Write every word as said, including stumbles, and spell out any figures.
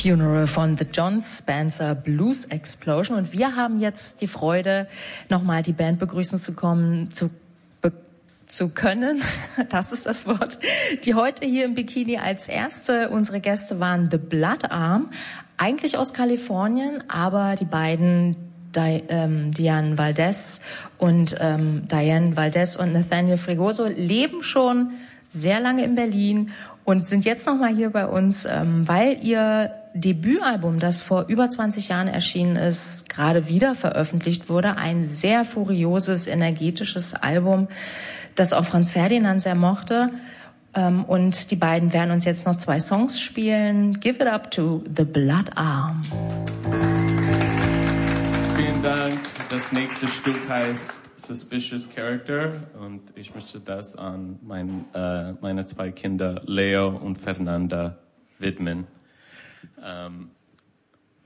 Funeral von The John Spencer Blues Explosion. Und wir haben jetzt die Freude, nochmal die Band begrüßen zu kommen, zu, be, zu können. Das ist das Wort. Die heute hier im Bikini als erste unsere Gäste waren The Blood Arm, eigentlich aus Kalifornien, aber die beiden Di, ähm, Diane Valdez und ähm, Diane Valdez und Nathaniel Fregoso leben schon sehr lange in Berlin und sind jetzt nochmal hier bei uns, ähm, weil ihr Debütalbum, das vor über zwanzig Jahren erschienen ist, gerade wieder veröffentlicht wurde. Ein sehr furioses, energetisches Album, das auch Franz Ferdinand sehr mochte. Ähm, und die beiden werden uns jetzt noch zwei Songs spielen. Give it up to The Blood Arm. Vielen Dank. Das nächste Stück heißt Suspicious Character und ich möchte das an mein, äh, meine zwei Kinder Leo und Fernanda widmen. Um,